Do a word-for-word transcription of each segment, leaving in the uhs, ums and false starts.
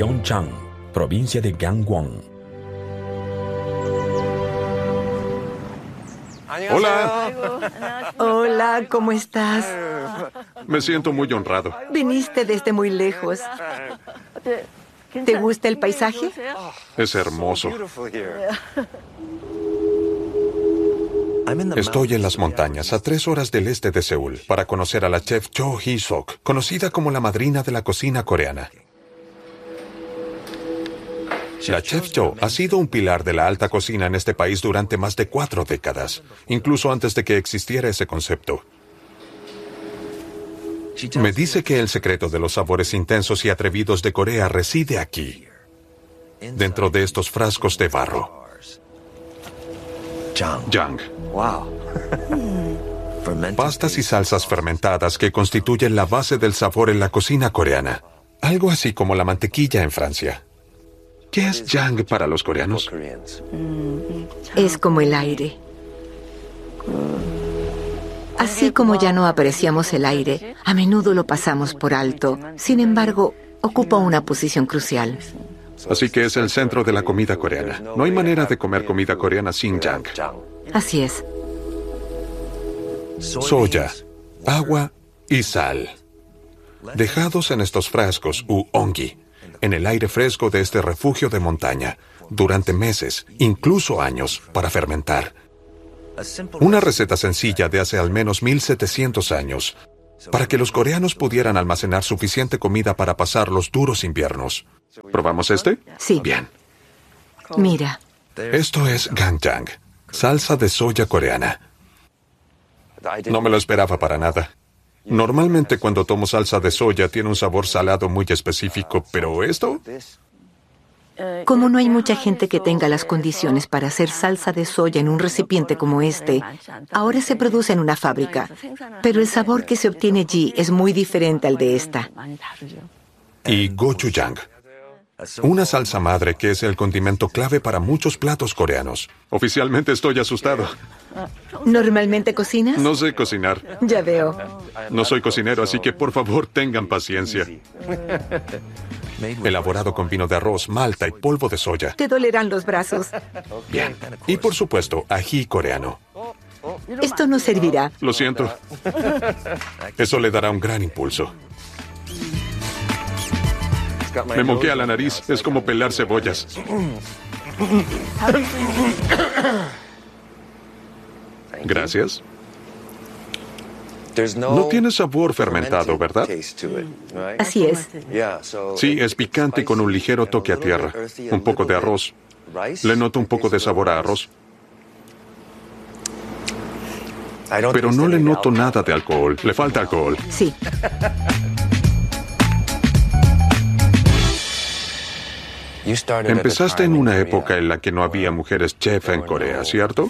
Pyeongchang, provincia de Gangwon. Hola. Hola, ¿cómo estás? Me siento muy honrado. Viniste desde muy lejos. ¿Te gusta el paisaje? Es hermoso. Estoy en las montañas, a tres horas del este de Seúl, para conocer a la chef Cho Hee-sok, conocida como la madrina de la cocina coreana. La chef Cho ha sido un pilar de la alta cocina en este país durante más de cuatro décadas, incluso antes de que existiera ese concepto. Me dice que el secreto de los sabores intensos y atrevidos de Corea reside aquí, dentro de estos frascos de barro. Jang. Pastas y salsas fermentadas que constituyen la base del sabor en la cocina coreana. Algo así como la mantequilla en Francia. ¿Qué es jang para los coreanos? Es como el aire. Así como ya no apreciamos el aire, a menudo lo pasamos por alto. Sin embargo, ocupa una posición crucial. Así que es el centro de la comida coreana. No hay manera de comer comida coreana sin jang. Así es. Soya, agua y sal. Dejados en estos frascos u ongi, en el aire fresco de este refugio de montaña, durante meses, incluso años, para fermentar. Una receta sencilla de hace al menos mil setecientos años, para que los coreanos pudieran almacenar suficiente comida para pasar los duros inviernos. ¿Probamos este? Sí. Bien. Mira. Esto es ganjang, salsa de soya coreana. No me lo esperaba para nada. Normalmente cuando tomo salsa de soya tiene un sabor salado muy específico, pero esto... Como no hay mucha gente que tenga las condiciones para hacer salsa de soya en un recipiente como este, ahora se produce en una fábrica, pero el sabor que se obtiene allí es muy diferente al de esta. Y gochujang, una salsa madre que es el condimento clave para muchos platos coreanos. Oficialmente estoy asustado. ¿Normalmente cocinas? No sé cocinar. Ya veo. No soy cocinero, así que por favor tengan paciencia. Elaborado con vino de arroz, malta y polvo de soya. Te dolerán los brazos. Bien. Y por supuesto, ají coreano. Esto no servirá. Lo siento. Eso le dará un gran impulso. Me moquea la nariz. Es como pelar cebollas. Gracias. No tiene sabor fermentado, ¿verdad? Así es. Sí, es picante con un ligero toque a tierra. Un poco de arroz. Le noto un poco de sabor a arroz. Pero no le noto nada de alcohol. Le falta alcohol. Sí. Empezaste en una época en la que no había mujeres chef en Corea, ¿cierto?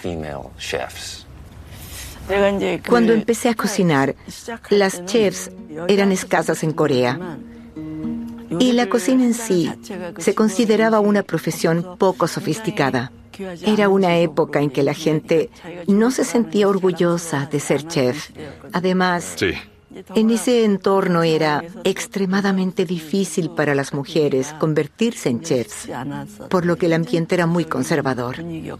Cuando empecé a cocinar, las chefs eran escasas en Corea. Y la cocina en sí se consideraba una profesión poco sofisticada. Era una época en que la gente no se sentía orgullosa de ser chef. Además, sí. En ese entorno era extremadamente difícil para las mujeres convertirse en chefs, por lo que el ambiente era muy conservador.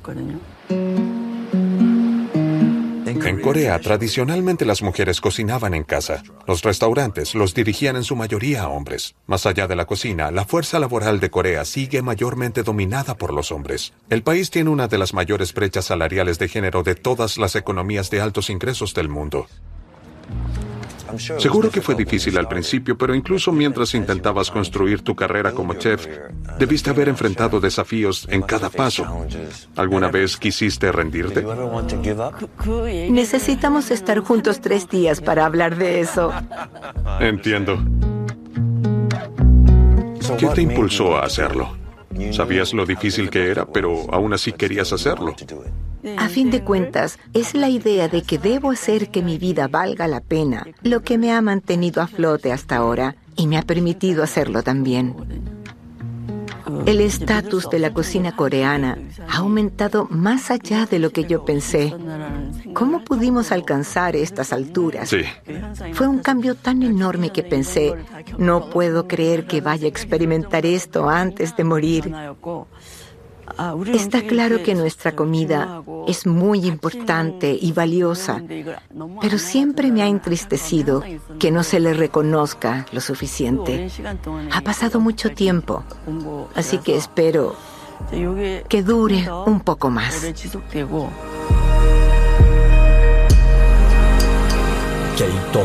En Corea, tradicionalmente las mujeres cocinaban en casa. Los restaurantes los dirigían en su mayoría a hombres. Más allá de la cocina, la fuerza laboral de Corea sigue mayormente dominada por los hombres. El país tiene una de las mayores brechas salariales de género de todas las economías de altos ingresos del mundo. Seguro que fue difícil al principio, pero incluso mientras intentabas construir tu carrera como chef, debiste haber enfrentado desafíos en cada paso. ¿Alguna vez quisiste rendirte? Necesitamos estar juntos tres días para hablar de eso. Entiendo. ¿Qué te impulsó a hacerlo? Sabías lo difícil que era, pero aún así querías hacerlo. A fin de cuentas, es la idea de que debo hacer que mi vida valga la pena lo que me ha mantenido a flote hasta ahora y me ha permitido hacerlo también. El estatus de la cocina coreana ha aumentado más allá de lo que yo pensé. ¿Cómo pudimos alcanzar estas alturas? Sí. Fue un cambio tan enorme que pensé, no puedo creer que vaya a experimentar esto antes de morir. Está claro que nuestra comida es muy importante y valiosa, pero siempre me ha entristecido que no se le reconozca lo suficiente. Ha pasado mucho tiempo, así que espero que dure un poco más. Keito